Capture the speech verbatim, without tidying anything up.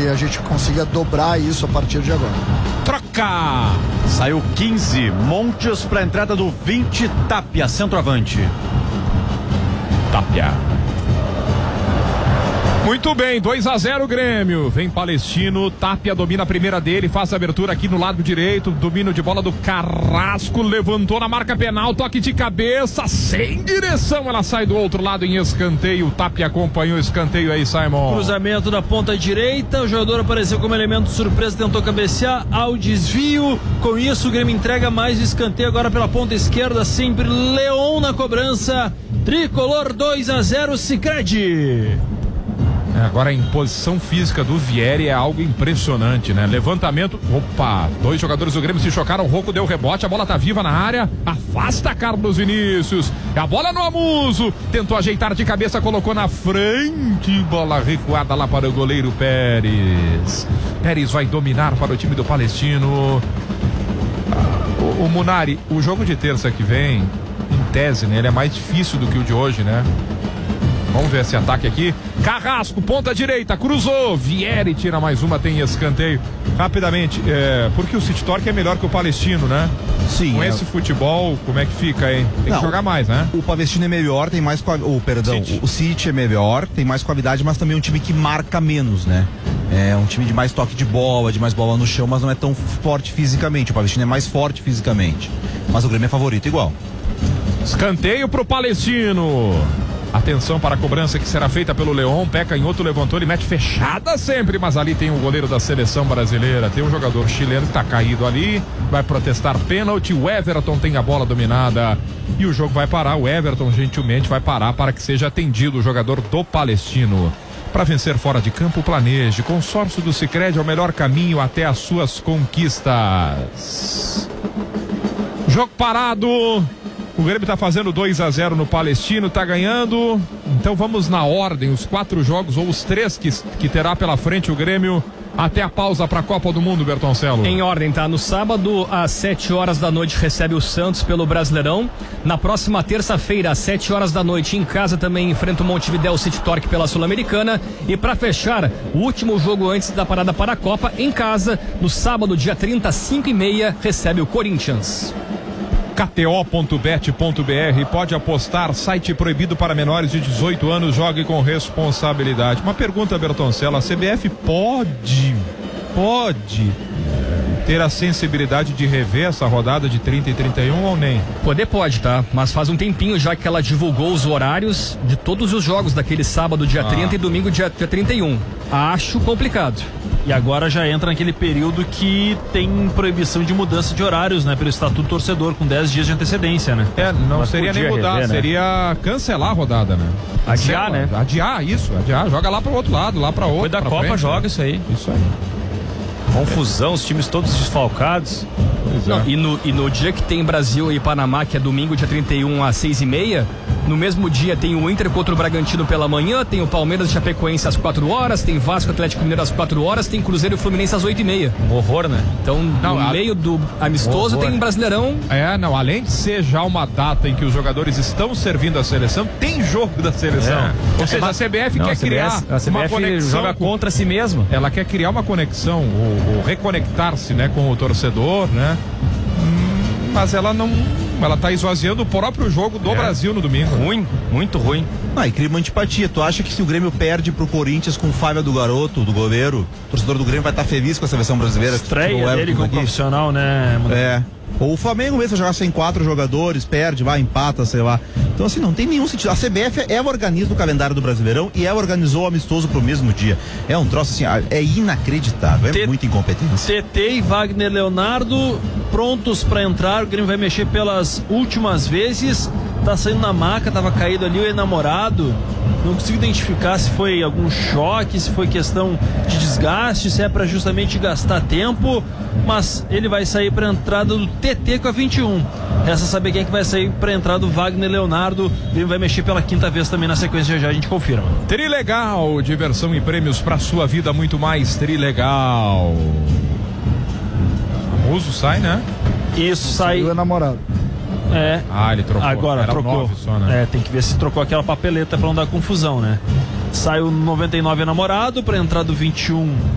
que a gente consiga dobrar isso a partir de agora. Troca! Saiu quinze, Montes para a entrada do vinte, Tapia, centroavante. Tapia. Muito bem, dois a zero Grêmio. Vem Palestino, Tapia domina a primeira dele, faz a abertura aqui no lado direito, domínio de bola do Carrasco, levantou na marca penal, toque de cabeça, sem direção, ela sai do outro lado em escanteio. Tapia acompanhou o escanteio aí, Simon. Cruzamento da ponta direita, o jogador apareceu como elemento surpresa, tentou cabecear ao desvio. Com isso, o Grêmio entrega mais o escanteio agora pela ponta esquerda, sempre Leon na cobrança. Tricolor dois a zero, Sicredi. Agora a imposição física do Vieri é algo impressionante, né? Levantamento, opa, dois jogadores do Grêmio se chocaram, o Rocco deu rebote, a bola tá viva na área, afasta Carlos Vinícius, a bola no Amuso, tentou ajeitar de cabeça, colocou na frente, bola recuada lá para o goleiro Pérez. Pérez vai dominar para o time do Palestino. O, o Munari, o jogo de terça que vem, em tese, né? Ele é mais difícil do que o de hoje, né? Vamos ver esse ataque aqui. Carrasco, ponta direita, cruzou. Vieri tira mais uma, tem escanteio. Rapidamente, é, porque o City Torque é melhor que o Palestino, né? Sim. Com é... esse futebol, como é que fica, hein? Tem Não, que jogar mais, né? O Palestino é melhor, tem mais. O perdão, City. o City é melhor, tem mais qualidade, mas também é um time que marca menos, né? É um time de mais toque de bola, de mais bola no chão, mas não é tão forte fisicamente. O Palestino é mais forte fisicamente. Mas o Grêmio é favorito igual. Escanteio pro Palestino. Atenção para a cobrança que será feita pelo Leon. Peca em outro, levantou, ele mete fechada sempre, mas ali tem o goleiro da seleção brasileira. Tem um jogador chileno que está caído ali, vai protestar pênalti. O Everton tem a bola dominada e o jogo vai parar. O Everton gentilmente vai parar para que seja atendido o jogador do Palestino. Para vencer fora de campo, planeje. Consórcio do Sicredi é o melhor caminho até as suas conquistas. Jogo parado. O Grêmio está fazendo dois a zero no Palestino, está ganhando. Então vamos na ordem, os quatro jogos ou os três que, que terá pela frente o Grêmio até a pausa para a Copa do Mundo, Bertoncelo. Em ordem, tá? No sábado, às sete horas da noite, recebe o Santos pelo Brasileirão. Na próxima terça-feira, às sete horas da noite, em casa também enfrenta o Montevidéu City Torque pela Sul-Americana. E para fechar, o último jogo antes da parada para a Copa, em casa, no sábado, dia trinta, às cinco e meia, recebe o Corinthians. K T O ponto bet ponto B R, pode apostar, site proibido para menores de dezoito anos, jogue com responsabilidade. Uma pergunta, Bertoncello, a C B F pode, pode ter a sensibilidade de rever essa rodada de trinta e trinta e um ou nem? Poder pode, tá? Mas faz um tempinho já que ela divulgou os horários de todos os jogos daquele sábado dia ah. trinta e domingo dia, dia trinta e um. Acho complicado. E agora já entra naquele período que tem proibição de mudança de horários, né? Pelo Estatuto do Torcedor, com dez dias de antecedência, né? É, não Mas seria nem mudar, rever, né? Seria cancelar a rodada, né? Adiar, né? Adiar, isso, adiar. Joga lá pro outro lado, lá pra outro. Depois da Copa frente, joga né? isso aí. Isso aí. Confusão, os times todos desfalcados. Não, e, no, e no dia que tem Brasil e Panamá, que é domingo, dia trinta e um, às seis e meia, no mesmo dia tem o Inter contra o Bragantino pela manhã, tem o Palmeiras e Chapecoense às quatro horas, tem Vasco Atlético Mineiro às quatro horas, tem Cruzeiro e Fluminense às oito e meia. Um horror, né? Então, não, no a... meio do amistoso, tem um Brasileirão. É, não, além de ser já uma data em que os jogadores estão servindo a seleção, tem jogo da seleção. É. Ou seja, a C B F não, quer a C B S, criar a C B F uma conexão. Joga contra si mesmo. Ela quer criar uma conexão, ou, ou reconectar-se, né, com o torcedor, né? Hum, mas ela não. Ela tá esvaziando o próprio jogo do é. Brasil no domingo. Ruim, muito ruim. Ah, e cria uma antipatia. Tu acha que se o Grêmio perde pro Corinthians com falha do garoto, do goleiro, o torcedor do Grêmio vai estar tá feliz com a seleção brasileira? Estreia dele como profissional, né? É. Ou o Flamengo mesmo jogar sem quatro jogadores, perde, vai, empata, sei lá. Então assim, não tem nenhum sentido. A C B F ela organiza o calendário do Brasileirão e ela organizou o amistoso pro mesmo dia. É um troço assim, é inacreditável, é T- muita incompetência. T T e Wagner Leonardo prontos pra entrar, o Grêmio vai mexer pelas últimas vezes, tá saindo na maca, tava caído ali o enamorado. Não consigo identificar se foi algum choque, se foi questão de desgaste, se é para justamente gastar tempo, mas ele vai sair para a entrada do T T com a vinte e um. Resta saber quem é que vai sair para a entrada do Wagner Leonardo. Ele vai mexer pela quinta vez também na sequência, já, já a gente confirma. Trilegal, diversão e prêmios para sua vida, muito mais. Trilegal. O famoso sai, né? Isso, sai. O namorado. É. Ah, ele trocou. Agora Era trocou. só, né? É, tem que ver se trocou aquela papeleta pra não dar confusão, né? Sai o noventa e nove namorado pra entrar do vinte e um